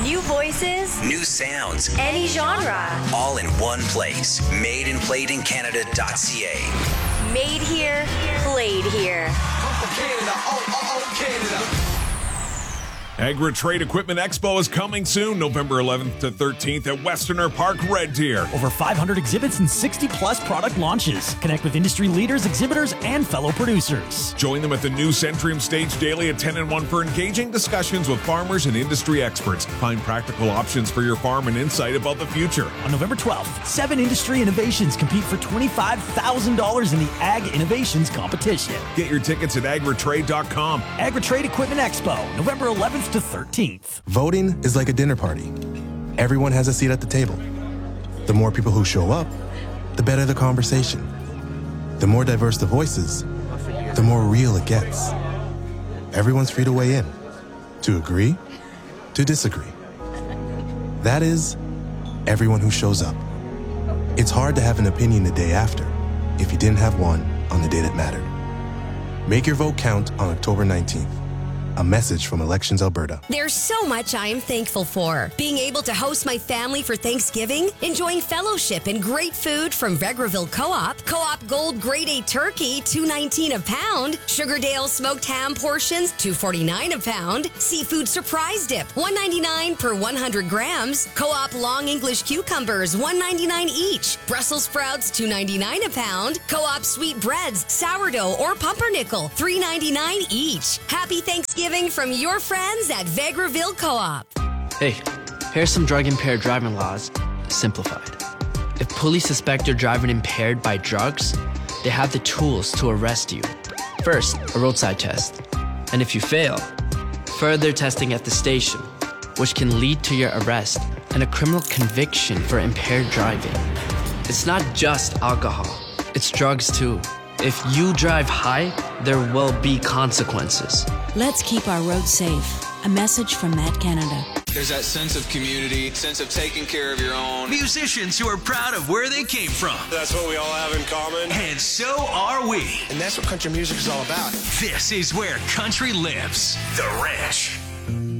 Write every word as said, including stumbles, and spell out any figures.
New voices, new sounds, any genre. All in one place. made and played in canada dot c a. Made here, played here. I'm from Canada, oh, oh, oh, Canada. Agri-Trade Equipment Expo is coming soon, November eleventh to thirteenth at Westerner Park, Red Deer. Over five hundred exhibits and sixty plus product launches. Connect with industry leaders, exhibitors, and fellow producers. Join them at the new Centrium Stage daily at ten and one for engaging discussions with farmers and industry experts. Find practical options for your farm and insight about the future. On November twelfth, seven industry innovations compete for twenty-five thousand dollars in the Ag Innovations Competition. Get your tickets at agri trade dot com. Agri-Trade Equipment Expo, November eleventh to thirteenth. Voting is like a dinner party. Everyone has a seat at the table. The more people who show up, the better the conversation. The more diverse the voices, the more real it gets. Everyone's free to weigh in, to agree, to disagree. That is, everyone who shows up. It's hard to have an opinion the day after if you didn't have one on the day that mattered. Make your vote count on October nineteenth. A message from Elections Alberta. There's so much I am thankful for. Being able to host my family for Thanksgiving, enjoying fellowship and great food from Vegreville Co-op, Co-op Gold Grade A Turkey, two nineteen a pound, Sugardale Smoked Ham Portions, two forty-nine a pound, Seafood Surprise Dip, one ninety-nine per one hundred grams, Co-op Long English Cucumbers, one ninety-nine each, Brussels Sprouts, two ninety-nine a pound, Co-op Sweet Breads, Sourdough or Pumpernickel, three ninety-nine each. Happy Thanksgiving from your friends at Vegreville Co-op. Hey, here's some drug-impaired driving laws, simplified. If police suspect you're driving impaired by drugs, they have the tools to arrest you. First, a roadside test. And if you fail, further testing at the station, which can lead to your arrest and a criminal conviction for impaired driving. It's not just alcohol, it's drugs too. If you drive high, there will be consequences. Let's keep our roads safe. A message from Matt Canada. There's that sense of community, sense of taking care of your own. Musicians who are proud of where they came from. That's what we all have in common. And so are we. And that's what country music is all about. This is where country lives. The Ranch.